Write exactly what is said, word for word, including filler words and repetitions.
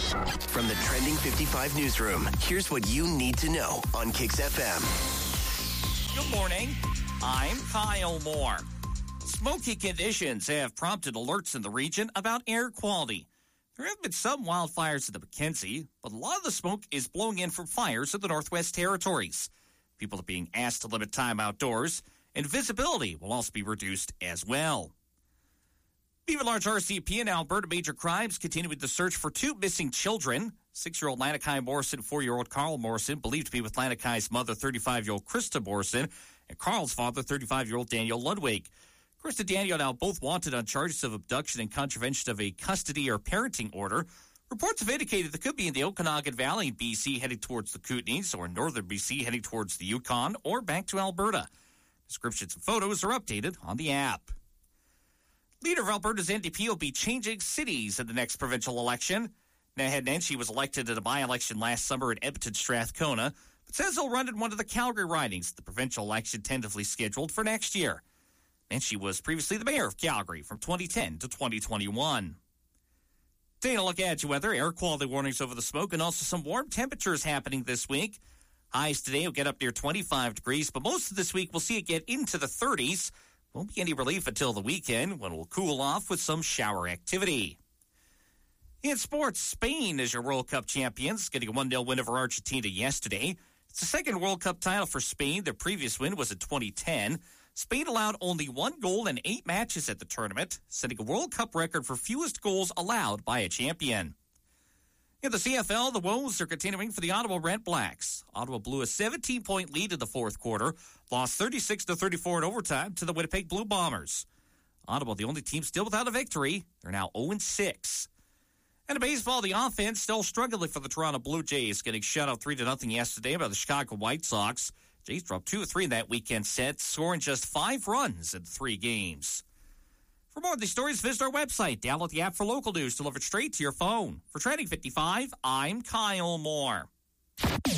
From the Trending fifty-five newsroom, here's what you need to know on Kix F M. Good morning. I'm Kyle Moore. Smoky conditions have prompted alerts in the region about air quality. There have been some wildfires in the McKenzie, but a lot of the smoke is blowing in from fires in the Northwest Territories. People are being asked to limit time outdoors, and visibility will also be reduced as well. Beaver Large R C P and Alberta Major Crimes continue with the search for two missing children. Six-year-old Lanakai Morrison, four-year-old Carl Morrison, believed to be with Lanakai's mother, thirty-five-year-old Krista Morrison, and Carl's father, thirty-five-year-old Daniel Ludwig. Krista and Daniel now both wanted on charges of abduction and contravention of a custody or parenting order. Reports have indicated they could be in the Okanagan Valley in B C heading towards the Kootenays, or northern B C heading towards the Yukon, or back to Alberta. Descriptions and photos are updated on the app. Leader of Alberta's N D P will be changing cities in the next provincial election. Naheed Nenshi was elected in a by-election last summer in Edmonton Strathcona, but says he'll run in one of the Calgary ridings, the provincial election tentatively scheduled for next year. Nenshi was previously the mayor of Calgary from twenty ten to twenty twenty-one. Taking a look at your weather, air quality warnings over the smoke, and also some warm temperatures happening this week. Highs today will get up near twenty-five degrees, but most of this week we'll see it get into the thirties. Won't be any relief until the weekend, when we'll cool off with some shower activity. In sports, Spain is your World Cup champions, getting a one nil win over Argentina yesterday. It's the second World Cup title for Spain. Their previous win was in twenty ten. Spain allowed only one goal in eight matches at the tournament, setting a World Cup record for fewest goals allowed by a champion. In the C F L, the woes are continuing for the Ottawa Red Blacks. Ottawa blew a seventeen-point lead in the fourth quarter, lost thirty-six to thirty-four in overtime to the Winnipeg Blue Bombers. Ottawa, the only team still without a victory. They're now oh and six. And in baseball, the offense still struggling for the Toronto Blue Jays, getting shut out three to nothing yesterday by the Chicago White Sox. Jays dropped two or three in that weekend set, scoring just five runs in three games. For more of these stories, visit our website. Download the app for local news delivered straight to your phone. For Trending fifty-five, I'm Kyle Moore.